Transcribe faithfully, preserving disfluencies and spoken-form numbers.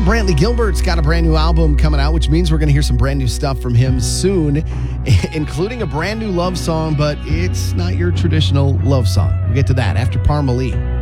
Brantley Gilbert's got a brand new album coming out, which means we're going to hear some brand new stuff from him soon, including a brand new love song, but it's not your traditional love song. We'll get to that after Parmalee.